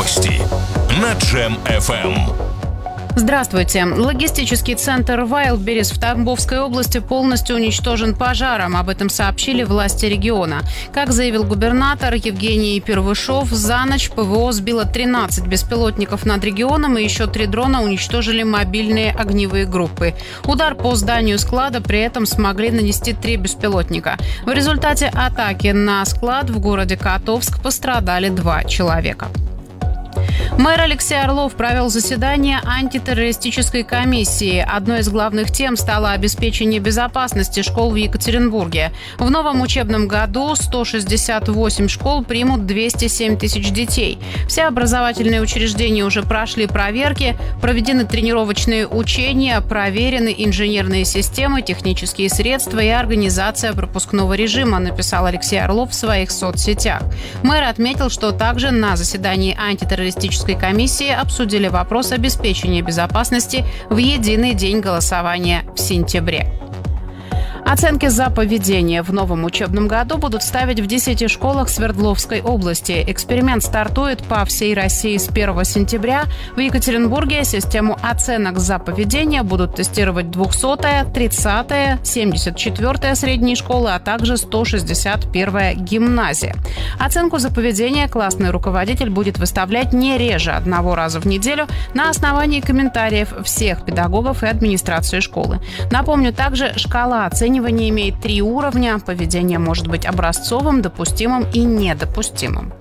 Новости на Джем FM. Здравствуйте. Логистический центр Wildberries в Тамбовской области полностью уничтожен пожаром. Об этом сообщили власти региона. Как заявил губернатор Евгений Первышов, за ночь ПВО сбило 13 беспилотников над регионом, и еще 3 дрона уничтожили мобильные огневые группы. Удар по зданию склада при этом смогли нанести 3 беспилотника. В результате атаки на склад в городе Котовск пострадали 2 человека. Мэр Алексей Орлов провел заседание антитеррористической комиссии. Одной из главных тем стало обеспечение безопасности школ в Екатеринбурге. В новом учебном году 168 школ примут 207 тысяч детей. Все образовательные учреждения уже прошли проверки, проведены тренировочные учения, проверены инженерные системы, технические средства и организация пропускного режима, написал Алексей Орлов в своих соцсетях. Мэр отметил, что также на заседании антитеррористической комиссии обсудили вопрос обеспечения безопасности в единый день голосования в сентябре. Оценки за поведение в новом учебном году будут ставить в 10 школах Свердловской области. Эксперимент стартует по всей России с 1 сентября. В Екатеринбурге систему оценок за поведение будут тестировать 200-я, 30-я, 74-я средние школы, а также 161-я гимназия. Оценку за поведение классный руководитель будет выставлять не реже 1 раза в неделю на основании комментариев всех педагогов и администрации школы. Напомню, также шкала оценивания имеет 3 уровня. Поведение может быть образцовым, допустимым и недопустимым.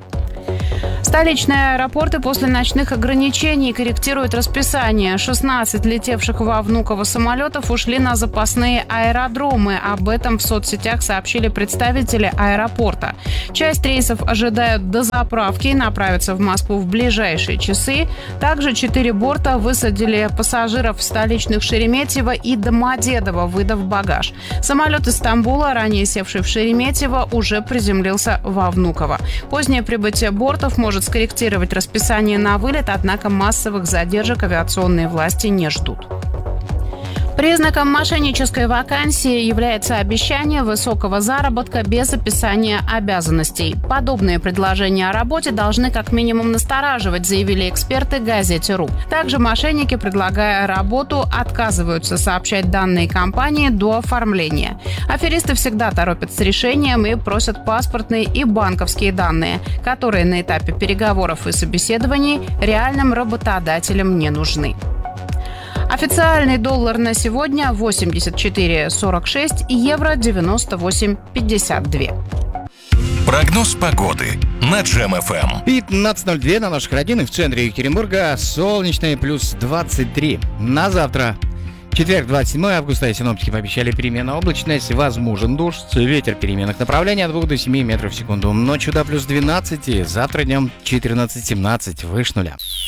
Столичные аэропорты после ночных ограничений корректируют расписание. 16 летевших во Внуково самолетов ушли на запасные аэродромы. Об этом в соцсетях сообщили представители аэропорта. Часть рейсов ожидают дозаправки и направятся в Москву в ближайшие часы. Также 4 борта высадили пассажиров в столичных Шереметьево и Домодедово, выдав багаж. Самолет из Стамбула, ранее севший в Шереметьево, уже приземлился во Внуково. Позднее прибытие бортов может скорректировать расписание на вылет, однако массовых задержек авиационные власти не ждут. Признаком мошеннической вакансии является обещание высокого заработка без описания обязанностей. Подобные предложения о работе должны как минимум настораживать, заявили эксперты газете.ру. Также мошенники, предлагая работу, отказываются сообщать данные компании до оформления. Аферисты всегда торопят с решением и просят паспортные и банковские данные, которые на этапе переговоров и собеседований реальным работодателям не нужны. Официальный доллар на сегодня 84,46 и евро 98,52. Прогноз погоды на Джем FM. 15:02 на наших родинах в центре Екатеринбурга. Солнечное плюс 23. На завтра. Четверг, 27 августа, синоптики пообещали переменную облачность, возможен дождь, ветер переменных направлений от 2 до 7 метров в секунду. Ночью до плюс 12, завтра днем 14-17, выше нуля.